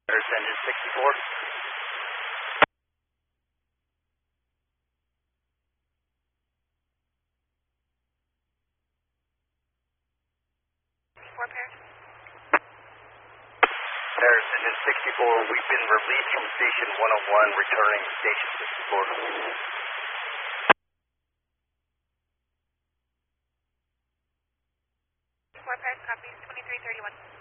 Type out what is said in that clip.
Paris engine 64. Paris engine 64, we've been released from station 101, returning to station 64. Paris, copy, 2331.